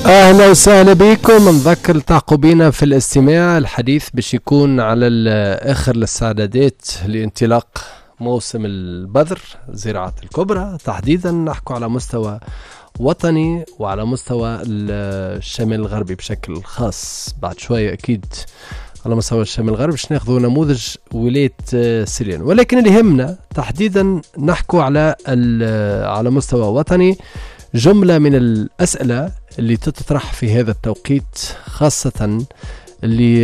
أهلا وسهلا بكم. نذكر التعقوا بينا في الاستماع. الحديث باش يكون على آخر الاستعدادات لانطلاق موسم البذر، زراعة الكبرى تحديدا. نحكوا على مستوى وطني وعلى مستوى الشمال الغربي بشكل خاص. بعد شوية أكيد على مستوى الشمال الغربي باش ناخذوا نموذج ولاية سريان، ولكن اللي يهمنا تحديدا نحكوا على مستوى وطني. جملة من الأسئلة اللي تطرح في هذا التوقيت، خاصة اللي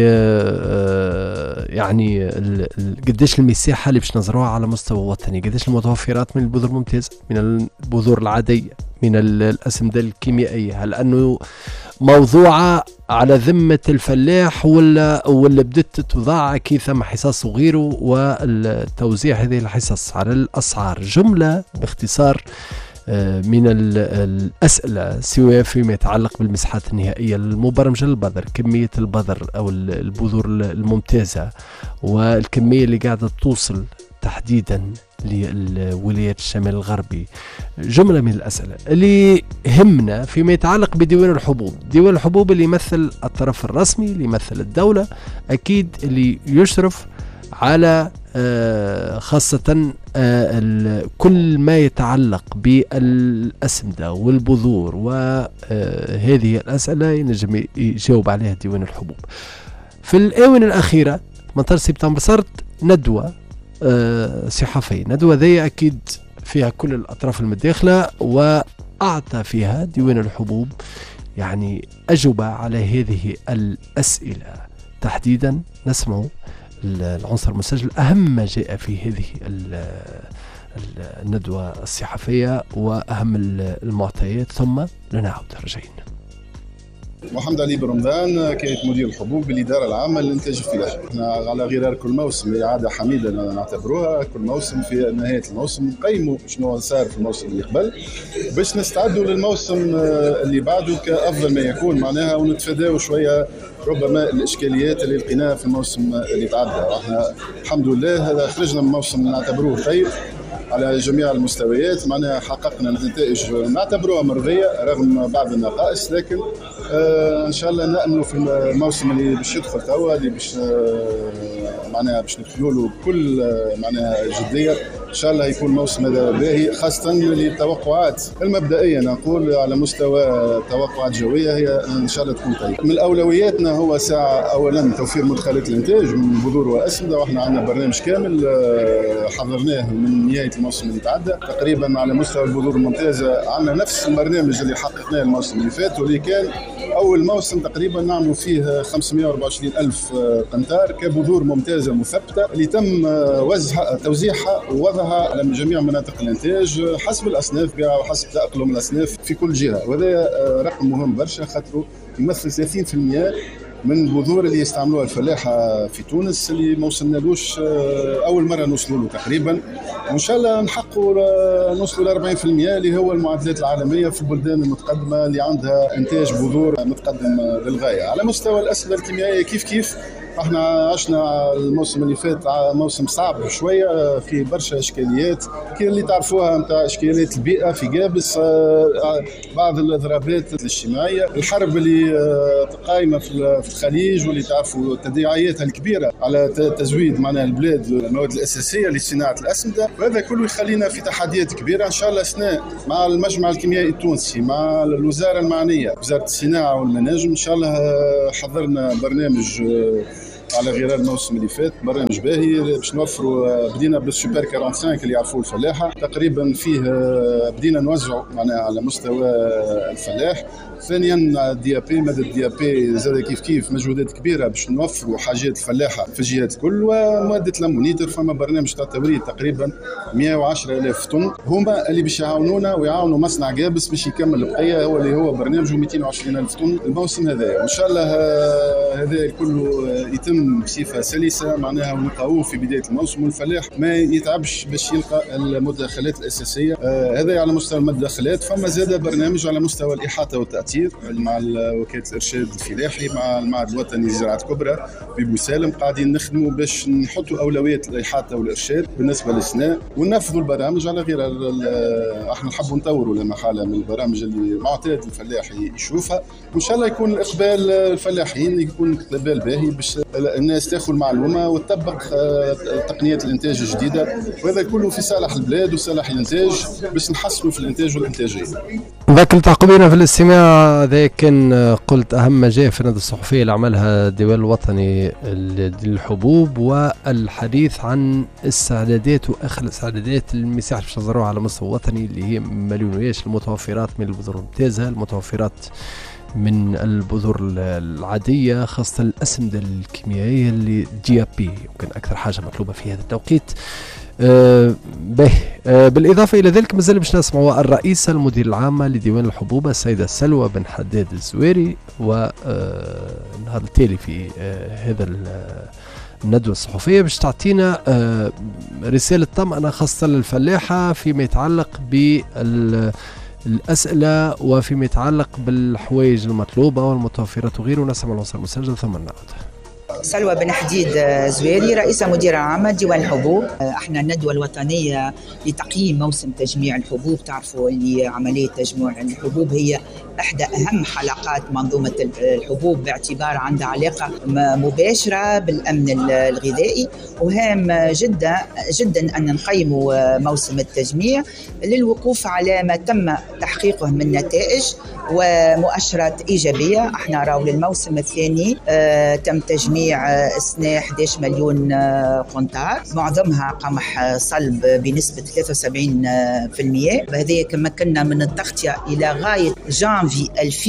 يعني قديش المساحة اللي باش نزروها على مستوى وطني، قديش المتوفرات من البذور الممتازة، من البذور العادية، من الأسمدة الكيميائية. هل أنه موضوعة على ذمة الفلاح ولا بدت توضع كيثم حصص صغير والتوزيع هذه الحصص على الأسعار؟ جملة باختصار من الأسئلة، سواء فيما يتعلق بالمساحات النهائية المبرمجة للبذر، كمية البذر أو البذور الممتازة، والكمية اللي قاعدة توصل تحديدا لولايات الشمال الغربي. جملة من الأسئلة اللي همنا فيما يتعلق بديوان الحبوب. ديوان الحبوب اللي يمثل الطرف الرسمي، اللي يمثل الدولة، أكيد اللي يشرف على خاصة كل ما يتعلق بالأسمدة والبذور، وهذه الأسئلة ينجم يجاوب عليها ديوان الحبوب. في الآونة الأخيرة 18 سبتمبر صارت ندوة صحفية. ندوة ذي أكيد فيها كل الأطراف المتداخلة، وأعطى فيها ديوان الحبوب يعني أجوبة على هذه الأسئلة. تحديدا نسمع العنصر المسجل، أهم ما جاء في هذه الندوة الصحفية وأهم المعطيات، ثم لنعود رجعين. محمد علي برمضان، كانت مدير الحبوب بالإدارة العامة للإنتاج الفلاحي. احنا على غرار كل موسم، هي عادة حميدة نعتبروها، كل موسم في نهاية الموسم نقيموا شنو صار في الموسم اللي قبل باش نستعدوا للموسم اللي بعده كأفضل ما يكون معناها، ونتفاداوا شوية ربما الإشكاليات اللي لقيناها في الموسم اللي تعدى. احنا الحمد لله هذا خرجنا من موسم نعتبروه طيب على جميع المستويات، معناها حققنا نتائج نعتبروها مرضية رغم بعض النقائص، لكن ان شاء الله نأمل في الموسم اللي باش يدخل توا، اللي باش معناها باش ندخلوا له بكل معناها جدية. ان شاء الله يكون موسم هذا باهي، خاصة للتوقعات المبدئية نقول على مستوى توقعات جوية هي ان شاء الله تكون طيبة. من اولوياتنا هو ساعة اولا توفير مدخلات الانتاج من بذور واسمدة، واحنا عندنا برنامج كامل حضرناه من نهاية الموسم اللي تعدى. تقريبا على مستوى البذور الممتازة عندنا نفس البرنامج اللي حققناه الموسم اللي فات، واللي كان أول موسم تقريبا نعملوا فيه 524 ألف قنطار كبذور ممتازة مثبتة، اللي تم توزيعها ووضعها على جميع مناطق الإنتاج حسب الأصناف وحسب تأقلم الأصناف في كل جهة. وهذا رقم مهم برشا، خاطره يمثل 30% من البذور اللي يستعملوها الفلاحة في تونس اللي ما وصلنالوش، أول مرة نوصلوا له تقريبا، وإن شاء الله نحققوا نوصلوا ل 40% اللي هو المعدلات العالمية في البلدان المتقدمة اللي عندها إنتاج بذور متقدم للغاية. على مستوى الأسمدة الكيميائية كيف احنا عشنا الموسم اللي فات موسم صعب شويه، في برشا اشكاليات كي اللي تعرفوها نتاع اشكاليات البيئه في جابس، بعض الاضرابات الاجتماعيه، الحرب اللي قائمه في الخليج، واللي تعرفوا تداعياتها الكبيره على تزويد معناها البلاد المواد الاساسيه لصناعه الاسمده. وهذا كله يخلينا في تحديات كبيره. ان شاء الله سنة مع المجمع الكيميائي التونسي مع الوزاره المعنيه وزاره الصناعه والمناجم، ان شاء الله حضرنا برنامج على غرار الموسم اللي فات، برنامج باهي باش نوفروا. بدينا بالسوبر 45 اللي يعرفوه الفلاحه، تقريبا فيه بدينا نوزعوا معناها على مستوى الفلاح. ثانيا الدي بي، مدى الدي بي زاد كيف مجهودات كبيره باش نوفروا حاجات الفلاحه في الجهات الكل. وماده لامونيتر فما برنامج تاع توريد تقريبا 110,000 طن، هما اللي باش يعاونونا ويعاونوا مصنع جابس باش يكمل البقيه، هو اللي هو برنامجه 220,000 طن الموسم هذا. وان شاء الله هذا كله يتم يتم بصفه سلسه معناها ونلقاوه في بدايه الموسم، والفلاح ما يتعبش باش يلقى المداخلات الاساسيه. هذا على مستوى المداخلات. فما زاد برنامج على مستوى الاحاطه والتاثير مع وكاله الارشاد الفلاحي مع المعهد الوطني لزراعه كبرى ببوسالم، قاعدين نخدموا باش نحطوا اولويات الاحاطه والارشاد بالنسبه للسناء وننفذوا البرامج على غير. احنا نحبوا نطوروا لما حاله من البرامج اللي معتاد الفلاح يشوفها، وان شاء الله يكون اقبال الفلاحين، يكون اقبال باهي باش الناس تاخذ المعلومه وتطبق تقنيات الانتاج الجديده، وهذا كله في صالح البلاد وصالح الانتاج باش نحسنوا في الانتاج والانتاجيه. ذاك التعقيبين في الاستماع ذاك كان قلت اهم ما جاء في الندوه الصحفيه اللي عملها الديوان الوطني للحبوب، والحديث عن استعدادات واخر الاستعدادات المساحه باش نزروها على مستوى وطني اللي هي مليون وياش المتوفرات من البذور الممتازه، المتوفرات من البذور العاديه، خاصه الاسمده الكيميائيه اللي جي بي يمكن اكثر حاجه مطلوبه في هذا التوقيت. بالإضافة إلى ذلك مازال باش نسمعوا الرئيسة المدير العامة لديوان الحبوب السيدة سلوى بن حداد الزويري، ونهار التالي في هذا الندوة الصحفية باش تعطينا رسالة طمأنة خاصة للفلاحة فيما يتعلق بالأسئلة وفيما يتعلق بالحوائج المطلوبة والمتوفرات وغيره. ونسمع الوصل المسجل ثم نعود. سلوى بن حديد زويري، رئيسة مديرة عامة ديوان الحبوب. احنا الندوة الوطنية لتقييم موسم تجميع الحبوب. تعرفوا اللي عملية تجميع الحبوب هي احدى اهم حلقات منظومة الحبوب باعتبار عندها علاقة مباشرة بالامن الغذائي، وهام جدا جدا ان نقيموا موسم التجميع للوقوف على ما تم تحقيقه من نتائج ومؤشرات إيجابية. احنا راو للموسم الثاني تم تجميع السنة 11 مليون قنطار، معظمها قمح صلب بنسبة 73%. هذه كمكنا من التغطية إلى غاية جانفي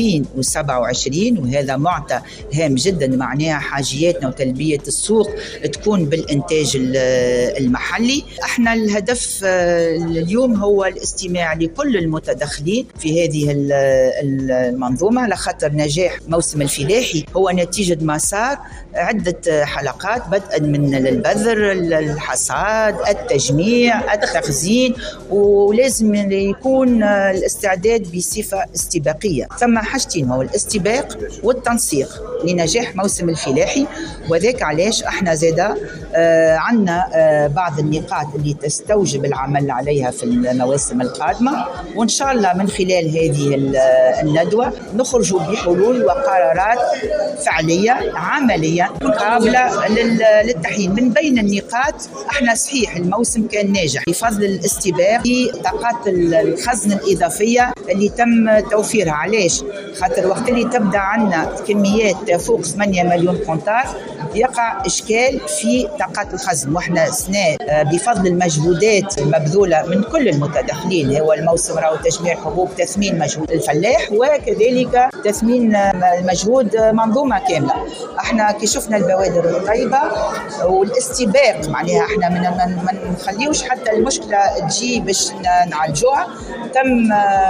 2027، وهذا معطى هام جدا، معناها حاجياتنا وتلبية السوق تكون بالإنتاج المحلي. احنا الهدف اليوم هو الاستماع لكل المتدخلين في هذه المنظومة، لخاطر نجاح موسم الفلاحي هو نتيجة مسار عدة حلقات، بدءا من البذر، الحصاد، التجميع، التخزين، ولازم يكون الاستعداد بصفة استباقية. ثم حاجتين، هو الاستباق والتنسيق لنجاح موسم الفلاحي، وذاك علاش احنا زادا عندنا بعض النقاط اللي تستوجب العمل عليها في المواسم القادمة، وإن شاء الله من خلال هذه الندوة نخرج بحلول وقرارات فعلية عملية قابلة للتحيين. من بين النقاط، احنا صحيح الموسم كان ناجح بفضل الاستباق في طاقات الخزن الإضافية اللي تم توفيرها. علاش؟ خاطر وقت اللي تبدأ عندنا كميات تفوق 8 مليون قنطار يقع إشكال في طاقات الخزن، وإحنا سنة بفضل المجهودات المبذولة من كل المتدخلين. هو الموسم راهو تجميع حبوب تثمين مجهود الفلاح وكذلك تثمين مجهود منظومة كاملة. احنا كي شفنا البوادر الطيبة والاستباق، معناها احنا ما نخليوش حتى المشكلة تجي باش نعالجوها. تم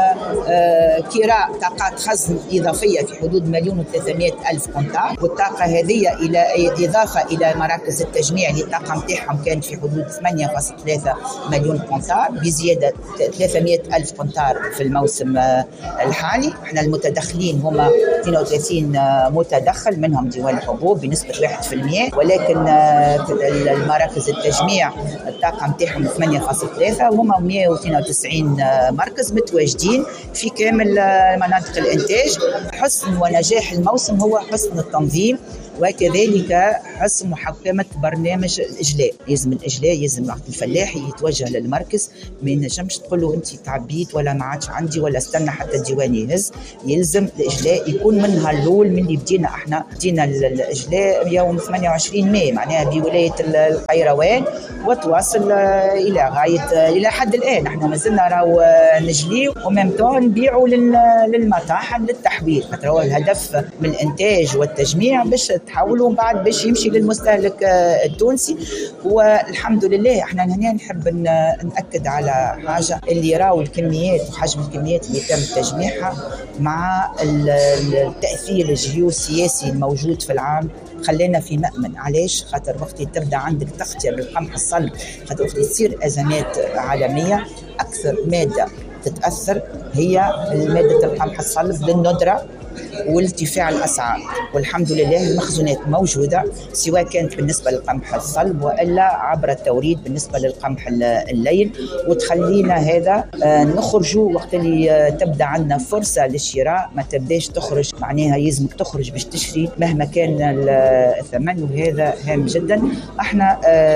كراء طاقات خزن إضافية في حدود 1,300,000 قنطار، والطاقة هذه إلى إضافة إلى مراكز التجميع اللي الطاقة متاعهم كانت في حدود 8.3 مليون قنطار، بزيادة 300,000 قنطار في الموسم الحالي. احنا المتدخلين هما 32 متدخل، منهم ديوان الحبوب بنسبة 1%، ولكن المراكز التجميع الطاقة متاعهم 8.3، وهما 192 مركز متواجدين في كامل مناطق الإنتاج. حسن ونجاح الموسم هو حسن التنظيم، وكذلك حسن محكمة برنامج الإجلاء. لازم الإجلاء، لازم وقت الفلاح يتوجه للمركز، ما ينجمش تقول له أنت تعبيت ولا ما عادش عندي ولا استنى حتى الديوان يهز. يلزم الإجلاء يكون منها الأول من اللي بدينا الإجلاء يوم 28 ماي، معناها بولاية القيروان، وتواصل إلى غاية إلى حد الآن. احنا ما زلنا راهو نجلي وممتون نبيعوا للمطاحن للتحويل. هو الهدف من الإنتاج والتجميع باش يتحول ومن بعد باش يمشي للمستهلك التونسي. والحمد لله احنا هنا نحب نأكد على حاجة، اللي راو الكميات وحجم الكميات اللي تم تجميعها مع التأثير الجيوسياسي الموجود في العام خلينا في مأمن. علاش؟ خاطر وقت تبدا عندك تغطية بالقمح الصلب، خاطر وقت تصير أزمات عالمية أكثر مادة تتأثر هي مادة القمح الصلب للندرة وارتفاع الأسعار. والحمد لله المخزونات موجودة، سواء كانت بالنسبة للقمح الصلب وإلا عبر التوريد بالنسبة للقمح الليل. وتخلينا هذا نخرجوا وقت اللي تبدأ عندنا فرصة للشراء، ما تبداش تخرج معناها يلزمك تخرج باش تشتري مهما كان الثمن، وهذا هام جدا. احنا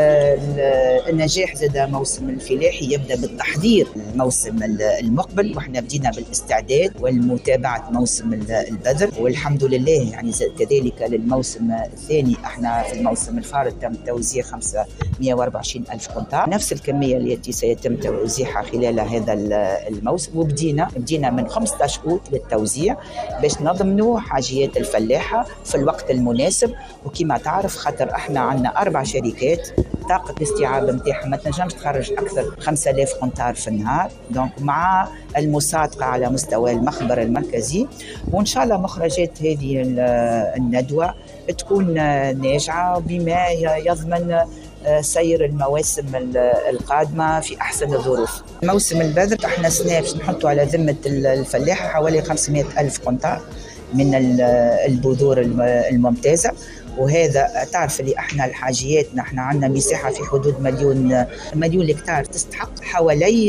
النجاح زاد موسم الفلاحي يبدأ بالتحضير الموسم المقبل، واحنا بدينا بالاستعداد والمتابعة موسم البذر، والحمد لله يعني كذلك للموسم الثاني. احنا في الموسم الفارط تم توزيع 524 ألف قنطار، نفس الكمية التي سيتم توزيعها خلال هذا الموسم. وبدينا من 15 أوت للتوزيع باش نضمنوا حاجيات الفلاحة في الوقت المناسب. وكما تعرف خاطر احنا عندنا 4 شركات طاقة الاستيعاب نتاعها ما تنجمش تخرج أكثر 5000 قنطار في النهار، دونك مع المصادقة على مستوى المخبر المركزي. وإن شاء الله مخرجات هذه الندوة تكون ناجعة بما يضمن سير المواسم القادمة في أحسن الظروف. موسم البذر احنا سنة باش نحطوا على ذمة الفلاحة حوالي 500 ألف قنطار من البذور الممتازة. وهذا تعرف اللي احنا الحاجياتنا احنا عندنا مساحه في حدود مليون هكتار تستحق حوالي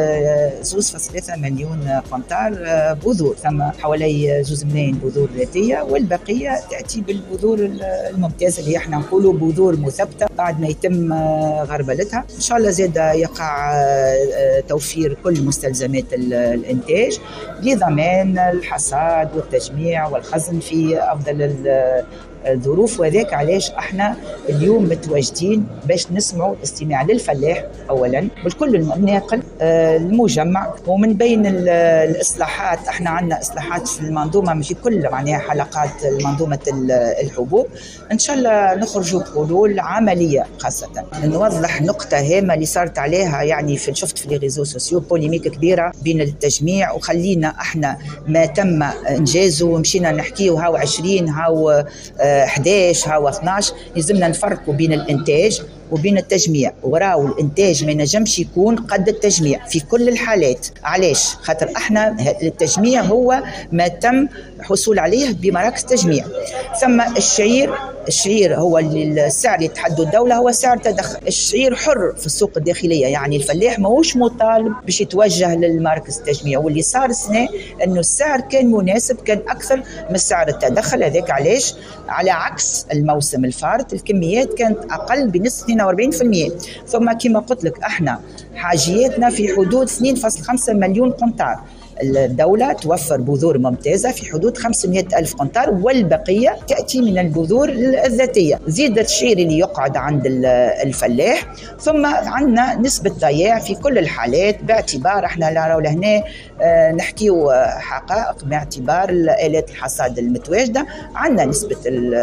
2.3 مليون قنطار بذور، ثم حوالي 2 ملايين بذور ذاتيه، والبقيه تاتي بالبذور الممتازه اللي احنا نقولوا بذور مثبته بعد ما يتم غربلتها. ان شاء الله زاد يقع توفير كل مستلزمات الانتاج لضمان الحصاد والتجميع والخزن في افضل الظروف. وذاك علاش احنا اليوم متواجدين باش نسمعوا الاستماع للفلاح اولا والكل الناقل المجمع. ومن بين الاصلاحات احنا عندنا اصلاحات في المنظومه مش كل معناها حلقات منظومه الحبوب، ان شاء الله نخرجوا بحلول عمليه. خاصه نوضح نقطه هامه اللي صارت عليها يعني شفت في لي ريزو سوسيو بوليميك كبيره بين التجميع، وخلينا احنا ما تم انجازه ومشينا نحكيه هاو 20 هاو 11 هاو 12. لازمنا نفرقوا بين الانتاج وبين التجميع، وراو الانتاج ما ينجمش يكون قد التجميع في كل الحالات. علاش؟ خاطر احنا التجميع هو ما تم حصول عليه بمراكز تجميع. ثم الشعير هو اللي السعر اللي تحدد الدولة هو سعر تدخل. الشعير حر في السوق الداخلية، يعني الفلاح ماهوش مطالب باش يتوجه للمراكز التجميع. واللي صار السنة انه السعر كان مناسب، كان اكثر من سعر التدخل. هذاك علاش على عكس الموسم الفارط الكميات كانت اقل بنسبة 42%. ثم كما قلت لك احنا حاجياتنا في حدود 2.5 مليون قنطار. الدولة توفر بذور ممتازة في حدود 500 ألف قنطار، والبقية تأتي من البذور الذاتية. زيد الشعير اللي يقعد عند الفلاح. ثم عندنا نسبة ضياع في كل الحالات، باعتبار احنا لهنا نحكيو حقائق، باعتبار آلات الحصاد المتواجدة عندنا نسبة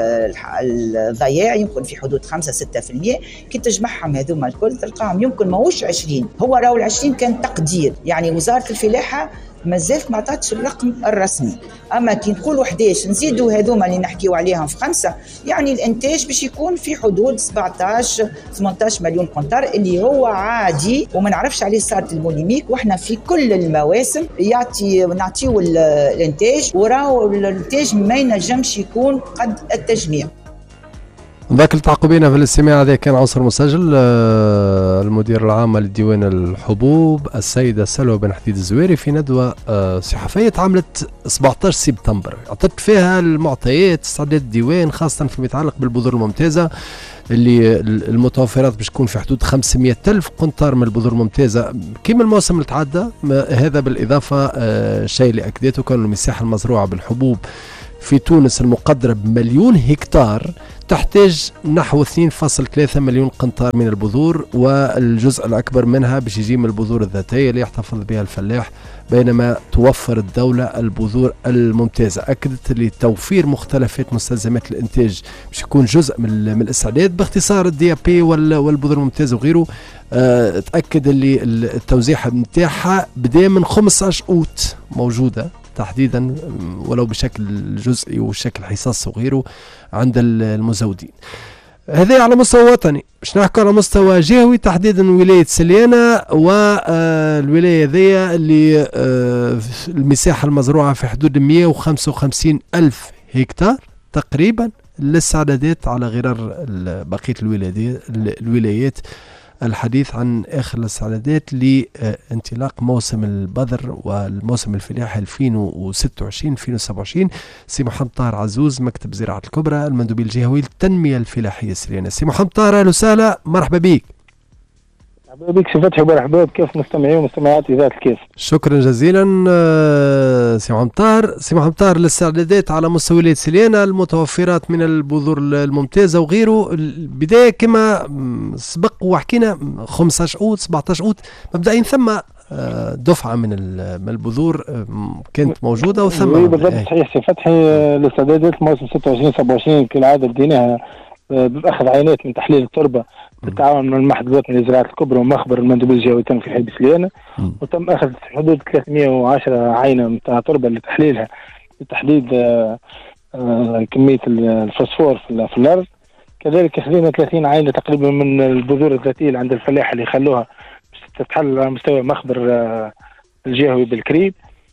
الضياع يمكن في حدود 5-6%. كي تجمعهم هذوما الكل تلقاهم يمكن ماهوش 20، هو راهو 20 كان تقدير، يعني وزارة الفلاحة مازالت ما عطاتش الرقم الرسمي. اما كي نقولوا 11 نزيدوا هذوما اللي نحكيوا عليهم في 5، يعني الانتاج باش يكون في حدود 17-18 مليون قنطار اللي هو عادي وما نعرفش عليه صارت البوليميك. واحنا في كل المواسم نعطيو الانتاج، وراو الانتاج ما ينجمش يكون قد التجميع. ذاك التعقبين في الاستماع هذا كان عنصر مسجل المدير العام لديوان الحبوب السيدة سلوى بن حديد الزويري في ندوة صحفية عملت 17 سبتمبر، أعطت فيها المعطيات استعداد الديوان خاصة فيما يتعلق بالبذور الممتازة اللي المتوفرات باش تكون في حدود 500 ألف قنطار من البذور الممتازة كما الموسم اللي تعدى. هذا بالإضافة شيء اللي أكدته كان المساحة المزروعة بالحبوب في تونس المقدرة ب1,000,000 هكتار تحتاج نحو 2.3 مليون قنطار من البذور، والجزء الأكبر منها باش يجي من البذور الذاتية اللي يحتفظ بها الفلاح، بينما توفر الدولة البذور الممتازة. أكدت لتوفير مختلفات مستلزمات الإنتاج باش يكون جزء من الاستعداد. باختصار الدي بي والبذور الممتازة وغيره تأكد اللي التوزيع نتاعها بدأ من 15 أوت موجودة تحديدا، ولو بشكل جزئي وشكل حصص وغيره عند المزودين. هذا على مستوى وطني. باش نحكي على مستوى جهوي، تحديدا ولاية سليانة، والولاية ذي اللي المساحة المزروعة في حدود 155 ألف هكتار تقريبا. الاستعدادات على غرار بقية الولايات، الحديث عن آخر الاستعدادات لانطلاق موسم البذر والموسم الفلاحي 2026-2027. سي محمد طاهر عزوز، مكتب زراعة الكبرى، المندوب الجهوي للتنمية الفلاحية السريانة. سي محمد طاهر، أهلا وسهلا، مرحبا بك. مرحبا بك سي فتحي، ومرحبا بكيف مستمعين ومستمعات إذاعة الكيف. شكرا جزيلا سي محمد طاهر. سي محمد طاهر، الاستعدادات على مستوى ولاية سليانة، المتوفرات من البذور الممتازة وغيره، البداية كما سبق وحكينا 15 أوت 17 أوت مبدئيا، ثم دفعة من البذور كانت موجودة وثم بالضبط. صحيح سي فتحي، الاستعدادات موسم 26-27 كالعادة بديناها بأخذ عينات من تحليل التربة بالتعاون مع المعهد الوطني لزراعة الكبرى ومخبر المندوب الجهوي في حي سليانة، وتم أخذ حدود 310 عينة من تربة لتحليلها لتحديد كمية الفوسفور في الأرض. كذلك أخذنا 30 عينة تقريبا من البذور الذاتية اللي عند الفلاحة اللي خلوها تتحلل على مستوى مخبر الجهوي بالكريب.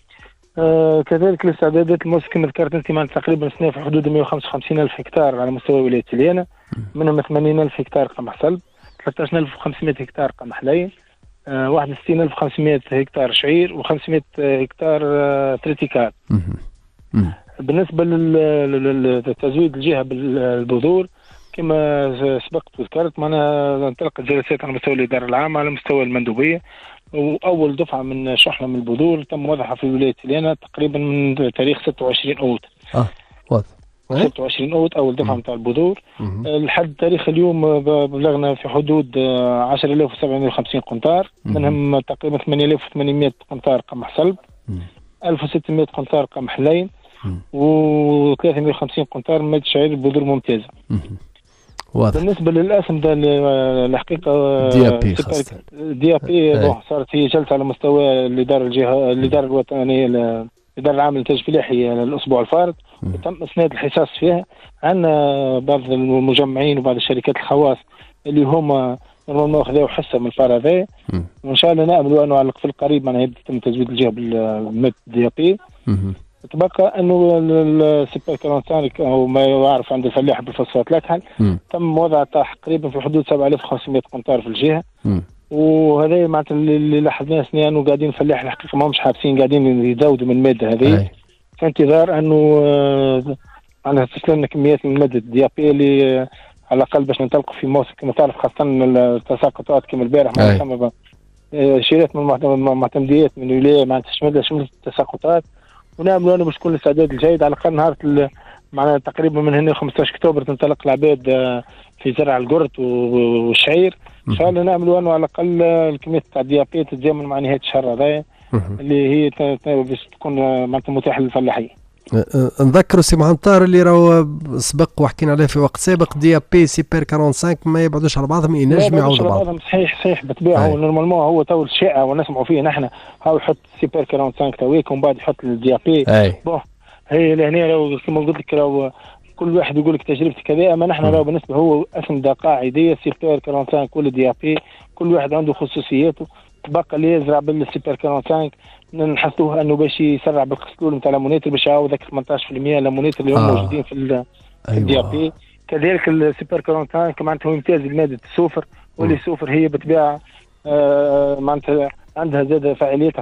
كذلك الاستعدادات الموسم كما ذكرت انت مع تقريبا سنة في حدود 155 ألف هكتار على مستوى ولاية سليانة، منهم 80 ألف هكتار قمح صلب، 13,500 هكتار قمح لين، 61,500 هكتار شعير، و500 هكتار تريتيكال. بالنسبة للتزويد الجهة بالبذور كما سبقت وذكرت، معنا انطلقت جلسات على مستوى الإدارة العامة على مستوى المندوبية، وأول دفعة من شحنة من البذور تم وضعها في ولاية سليانة تقريبا من تاريخ 26 أوت. واضح. 26 أوت أول دفعة متاع البذور. لحد تاريخ اليوم بلغنا في حدود 10,750 قنطار، منهم تقريبا 8,800 قنطار قمح صلب، 1,600 قنطار قمح لين، و350 قنطار مادة شعير بذور ممتازة. واضح. بالنسبة للأسم ده الحقيقة دي بي صارت هي جلسة على مستوى الإدارة الوطنية الإدارة العامة للإنتاج الفلاحي الأسبوع الفارط، وتم إسناد الحصص فيها. عندنا بعض المجمعين وبعض الشركات الخواص اللي هم نورمالمون خذوا حصة من الفار هذا، وإن شاء الله نأمل أنه على في القريب معناها يتم تزويد الجهة بالمادة دي بي. تبقى انه السوبر 45 او ما يعرف عند الفلاح بالفوسفات الاكحل تم وضع تقريبا في حدود 7,500 قنطار في الجهه. وهذا معناتها اللي لاحظناه سنين انه قاعدين الفلاح الحقيقه ما همش حابسين، قاعدين يزودوا من الماده هذه في انتظار انه معناتها تسلمنا كميات من ماده الدي بي اللي على الاقل باش ننطلقوا في موسم كما تعرف، خاصه التساقطات كما البارح مع شيرات من المعتمديات من الولايه معناتها شملت التساقطات، ونعملوا أنا باش تكون الاستعداد الجيد على الأقل نهار معناها تقريبا من هنا 15 أكتوبر تنطلق العباد في زرع القرط والشعير. إن شاء الله نعملوا أنا على الأقل الكمية تاع الديابي تتزامن مع نهاية الشهر هذايا اللي هي باش تكون معناتها متاحة للفلاحين. نذكروا سي محمد طاهر اللي راهو سبق وحكينا عليه في وقت سابق، دي بي سيبر 45 ما يبعدوش على بعضهم، ينجم يعوضوا بعضهم. صحيح بالطبيعه نورمالمون هو تو الشائع ونسمعوا فيه نحن، هاو يحط سيبر 45 تويك ومن بعد يحط الدي بي. بون هي لهنا كما قلت لك راهو كل واحد يقول لك تجربتي كذا، اما نحن راهو بالنسبه هو اسم قاعديه سيبر 45 كل دي بي، كل واحد عنده خصوصياته. تبقى اللي يزرع بالسيبر 45 نحسوه انه باش يسرع بالخسلول نتاع لامونيتر باش يعوض ذاك 18% لامونيتر اللي هم موجودين في الدي بي. كذلك السيبر 45 معناتها هو يمتاز بماده السوفر، واللي السوفر هي بالطبيعه معناتها عندها زاده فاعليتها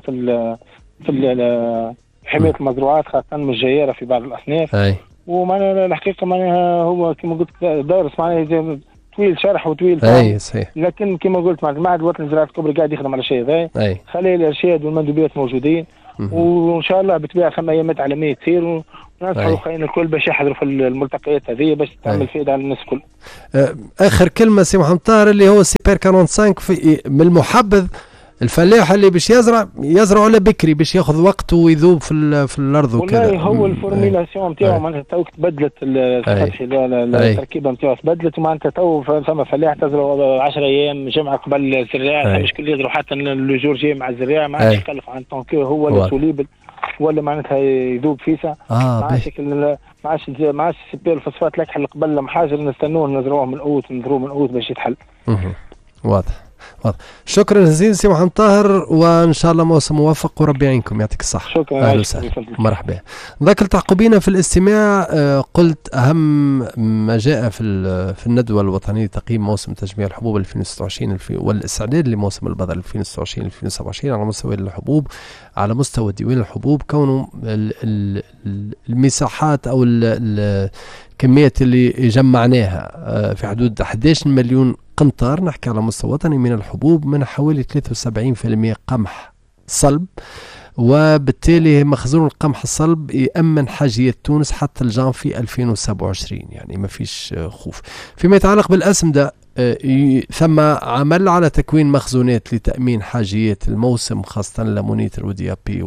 في حمايه المزروعات خاصه من الجياره في بعض الاصناف. ومعناها الحقيقه معناها هو كما قلت دارس معناها طويل شرح وطويل فهم، لكن كما قلت مع المعهد الوطني لزراعة الكبرى قاعد يخدم على شيء ذا، خلي الارشاد والمندوبيات موجودين، وان شاء الله بالطبيعه ثم ايامات عالميه تصير، وننصحوا خلينا الكل باش يحضروا في الملتقيات هذه باش تعمل فائده على الناس الكل. اخر كلمه سي محمد طاهر اللي هو سيبر 45 من المحبذ الفلاح اللي باش يزرع على بكري باش ياخذ وقته ويذوب في الارض وكذا. والله هو الفورميلاسيون نتاعو معناتها تو تبدلت التركيبه نتاعو تبدلت، ومعناتها تو ثم فلاح تزرع 10 ايام جمعه قبل الزراعه مش كل يزرعوا حتى لو جور جاي مع الزراعه ما عادش يكلف عن طونكو هو السوليبل ولا معناتها يذوب فيسا. ما عادش السبيل الفوسفات لك حل قبل لما حاجه نستنوه نزروه من اوت نذروه من اوت باش يتحل. واضح. شكرا جزيلا سي محمد طاهر، وان شاء الله موسم موفق وربي يعينكم يعطيك الصحه. شكرا. اهلا وسهلا مرحبا. ذاك التعقبين في الاستماع قلت اهم ما جاء في الندوه الوطنيه تقييم موسم تجميع الحبوب 2026 والاستعداد لموسم البذر 2026 2027 على مستوى الحبوب على مستوى ديوان الحبوب، كونه المساحات او الكميات اللي جمعناها في حدود 11 مليون قنطار نحكي على مستوى وطني من الحبوب، من حوالي 73% قمح صلب، وبالتالي مخزون القمح الصلب يأمن حاجية تونس حتى الجانفي 2027، يعني ما فيش خوف. فيما يتعلق بالأسمدة ثم عمل على تكوين مخزونات لتأمين حاجيات الموسم خاصة لامونيتر ودي بي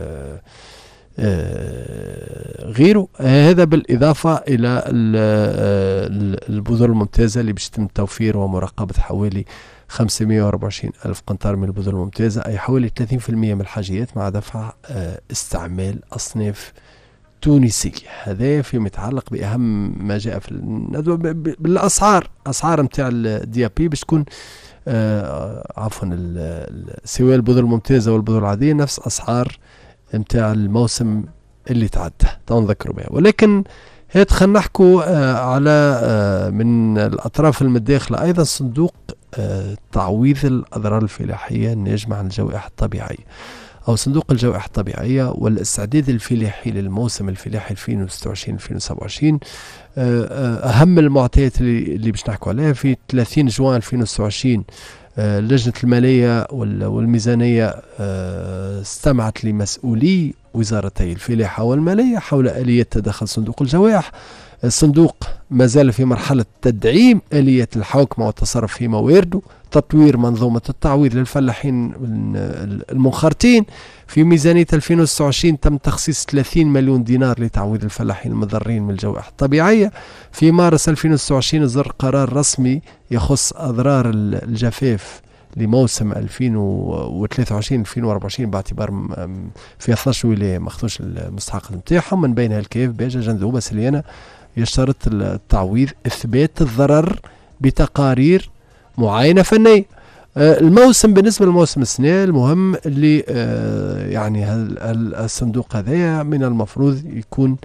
غيره، هذا بالإضافة إلى البذور الممتازة اللي باش يتم توفير ومراقبة حوالي 524 ألف قنطار من البذور الممتازة، أي حوالي 30% من الحاجيات مع دفع استعمال أصناف تونسية. هذا فيما يتعلق بأهم ما جاء في الندوة بالأسعار. أسعار متاع الدي بي باش تكون عفوا سواء البذور الممتازة والبذور العادية نفس أسعار متاع الموسم اللي تعدى تنذكروا بها. ولكن هات خلينا نحكوا على من الأطراف المتداخلة أيضا صندوق تعويض الأضرار الفلاحية الناجمة عن الجوائح الطبيعية أو صندوق الجوائح الطبيعية والاستعداد الفلاحي للموسم الفلاحي 2026-2027. أهم المعطيات اللي باش نحكوا عليها في 30 جوان 2026 لجنة المالية والميزانية استمعت لمسؤولي وزارتي الفلاحة والمالية حول آلية تدخل صندوق الجوائح. الصندوق ما زال في مرحلة تدعيم آلية الحوكمة والتصرف في موارده، تطوير منظومة التعويض للفلاحين المنخرطين. في ميزانية 2026 تم تخصيص 30 مليون دينار لتعويض الفلاحين المضرين من الجوائح الطبيعية. في مارس 2026 أصدر قرار رسمي يخص أضرار الجفاف لموسم 2023-2024 باعتبار في 12 ولاية ما اخذوش المستحق نتاعهم، من بينها الكيف، باجة، جندوبة، سليانة. يشترط التعويض إثبات الضرر بتقارير معاينة فنية. الموسم بالنسبة للموسم السنة المهم اللي يعني الصندوق هذا من المفروض يكون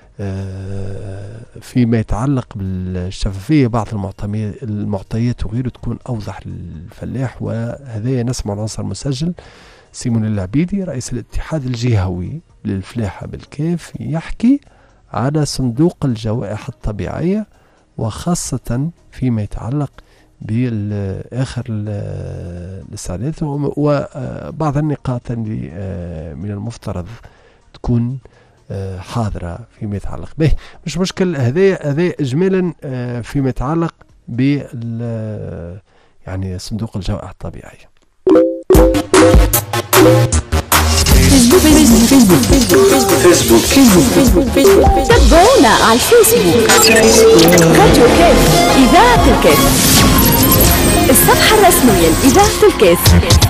فيما يتعلق بالشفافية بعض المعطيات وغيره تكون أوضح للفلاح. وهذا نسمع العنصر المسجل سيمون العبيدي رئيس الاتحاد الجهوي للفلاحة بالكيف يحكي على صندوق الجوائح الطبيعية، وخاصة فيما يتعلق بآخر الاستعدادات وبعض النقاط اللي من المفترض تكون حاضرة فيما يتعلق به. مش مشكل، هذا إجمالا فيما يتعلق يعني صندوق الجوائح الطبيعية. فيسبوك تابعونا على الفيسبوك راديو كاس إذاعة الكاس، الصفحة الرسمية لإذاعة الكاس.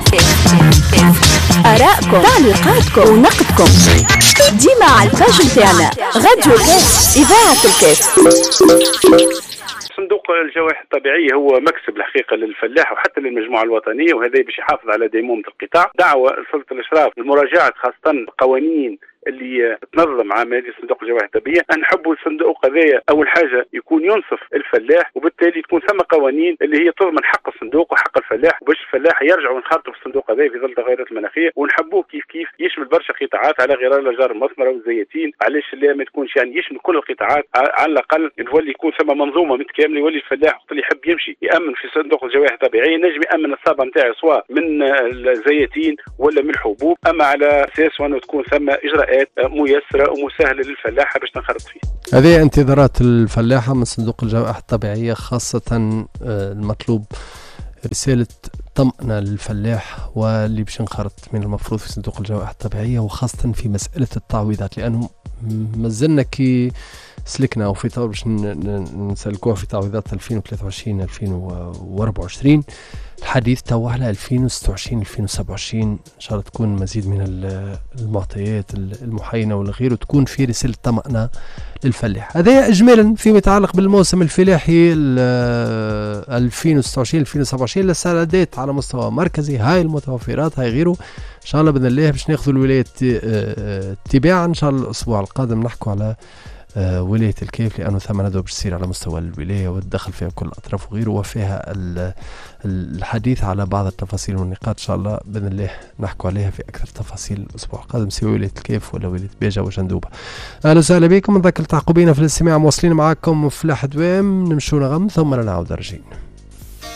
آراءكم، تعليقاتكم ونقدكم ديما على الباج نتاعنا راديو كاس إذاعة الكاس. صندوق الجوائح الطبيعية هو مكسب الحقيقة للفلاح وحتى للمجموعة الوطنية، وهذا باش يحافظ على ديمومة القطاع. دعوة سلطة الإشراف لمراجعة خاصة قوانين اللي تنظم عمليه صندوق الجوائح الطبيعيه. نحبوا الصندوق هذايا اول حاجه يكون ينصف الفلاح، وبالتالي تكون ثم قوانين اللي هي تضمن حق الصندوق وحق الفلاح، وباش الفلاح يرجعوا ينخرطوا في الصندوق هذا في ظل التغيرات المناخيه. ونحبوه كيف يشمل برشا قطاعات على غرار الاشجار المثمره والزيتين. علاش لا ما تكونش يعني يشمل كل القطاعات، على الاقل نولي يكون ثم منظومه متكامله، يولي الفلاح وقت اللي يحب يمشي يامن في صندوق الجوائح الطبيعيه نجم يامن الصابه نتاعو سواء من الزيتين ولا من الحبوب، اما على اساس وانه تكون ثم اجراءات ميسره ومسهله للفلاحه باش تنخرط فيه. هذه انتظارات الفلاحه من صندوق الجوائح الطبيعيه، خاصه المطلوب رسالة طمأنة للفلاح واللي باش ينخرط من المفروض في صندوق الجوائح الطبيعية، وخاصة في مسألة التعويضات، لأنه مازلنا كي سلكنا وفي باش نسلكوها في تعويضات 2023 2024 الحديث توا على 2026 2027 إن شاء الله تكون مزيد من المعطيات المحينة والغير، وتكون في رسالة طمأنة للفلاح. هذا إجمالا فيما يتعلق بالموسم الفلاحي 2026 2027 للسندات على مستوى مركزي. هاي المتوفرات هاي غيره إن شاء الله بإذن الله باش ناخذوا الولايات تباعا. إن شاء الله الأسبوع القادم نحكوا على ولاية الكيف، لأنه ثم ندوة باش تصير على مستوى الولاية والدخل فيها كل الأطراف وغيره، وفيها الحديث على بعض التفاصيل والنقاط إن شاء الله بإذن الله نحكوا عليها في أكثر تفاصيل الأسبوع القادم، سواء ولاية الكيف ولا ولاية بيجا وجندوبة. أهلا وسهلا بكم، نذكر تعقوا بينا في الاستماع، مواصلين معكم فلاح دوام، نمشوا نغم ثم نعود رجعين.